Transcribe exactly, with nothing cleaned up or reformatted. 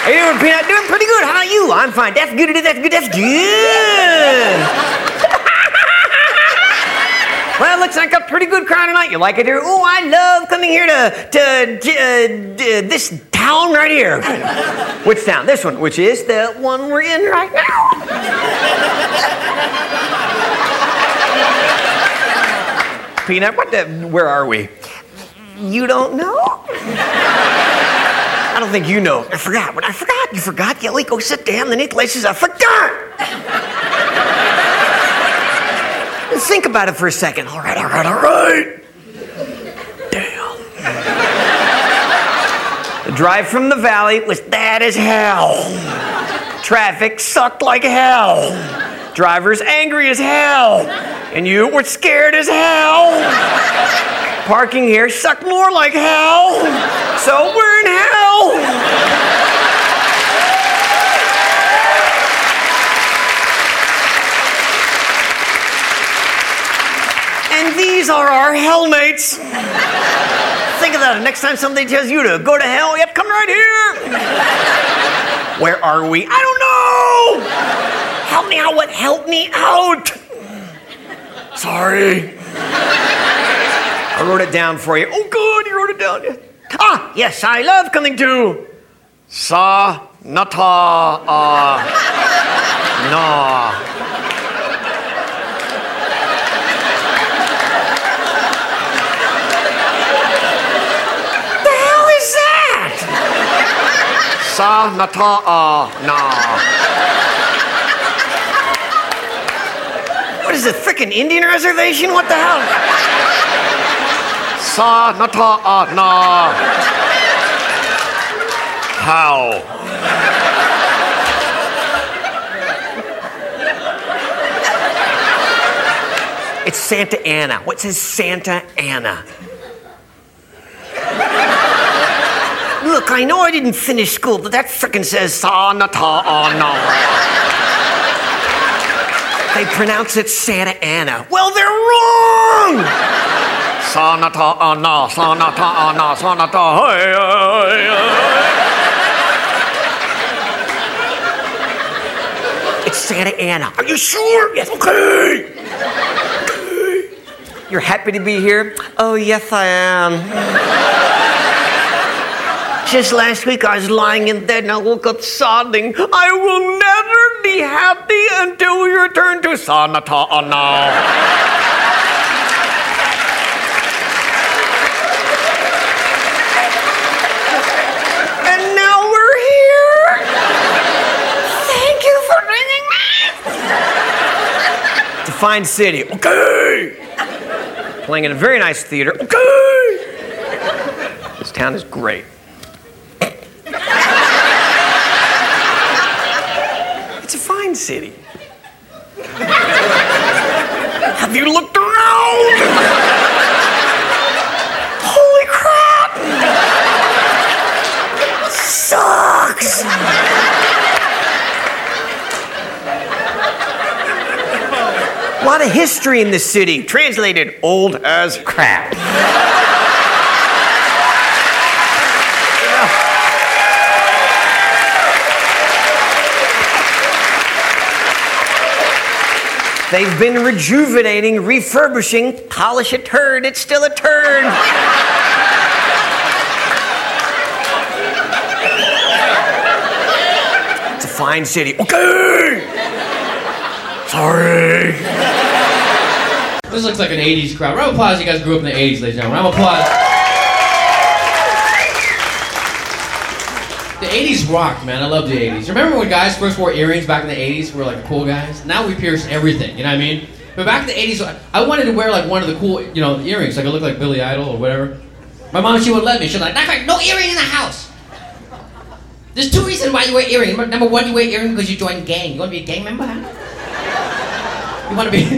How you doing, Peanut? Doing pretty good. How about you? I'm fine. That's good. That's good. That's good. Well, it looks like a pretty good crowd tonight. You like it here? Oh, I love coming here to, to, to uh, this town right here. Which town? This one, which is the one we're in right now. Peanut, what the, where are we? You don't know? I don't think you know. I forgot. What I forgot? You forgot? Yeah, we go sit down. The neat places. I forgot. Think about it for a second. All right, all right, all right. Damn. The drive from the valley was bad as hell. Traffic sucked like hell. Drivers angry as hell. And you were scared as hell. Parking here sucked more like hell. So we're in hell. And these are our hellmates. Think of that. Next time somebody tells you to go to hell, yep, come right here. Where are we? I don't know. Help me out. What? Help me out. Sorry. I wrote it down for you. Oh, good. You wrote it down. Ah, yes. I love coming to Sa Nata uh, Na. Sa nata uh, na. What is it, frickin' Indian reservation? What the hell? Sa nata uh, na. How? It's Santa Ana. What says Santa Ana? Look, I know I didn't finish school, but that frickin' says sa na ta ah na. They pronounce it Santa Ana. Well, they're wrong! Sa na ta ah na, sa na ta ah na, sa na ta hey, hey, hey. It's Santa Ana. Are you sure? Yes, okay. Okay. You're happy to be here? Oh, yes, I am. Just last week, I was lying in bed and I woke up sobbing. I will never be happy until we return to Sanata Ana. And now we're here. Thank you for bringing me. It's a fine city. Okay. Playing in a very nice theater. Okay. This town is great. City. Have you looked around? Holy crap! Sucks! A lot of history in this city. Translated, old as crap. They've been rejuvenating, refurbishing, polish a turd, it's still a turd. It's a fine city. Okay! Sorry. This looks like an eighties crowd. Round of applause, you guys grew up in the eighties, ladies and gentlemen. Round of applause. The eighties rocked, man. I love the eighties. Remember when guys first wore earrings back in the eighties? We were like the cool guys. Now we pierce everything, you know what I mean? But back in the eighties, I wanted to wear like one of the cool, you know, earrings. Like I look like Billy Idol or whatever. My mom, she wouldn't let me. She's like, no earring in the house. There's two reasons why you wear earrings. Number one, you wear earrings because you joined gang. You want to be a gang member, huh? You want to be...